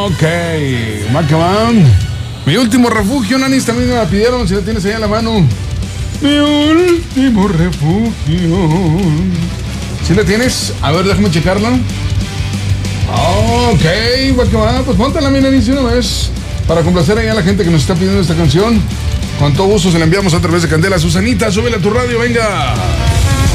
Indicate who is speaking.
Speaker 1: Ok, va que va. Mi último refugio, Nanis, también me la pidieron, si la tienes ahí a la mano. Mi último refugio. ¿Sí la tienes? A ver, déjame checarla. Ok, va que va. Pues póntala, mi Nanis, de una vez. Para complacer ahí a la gente que nos está pidiendo esta canción. Con todo gusto se la enviamos a través de Candela. Susanita, súbele a tu radio, venga.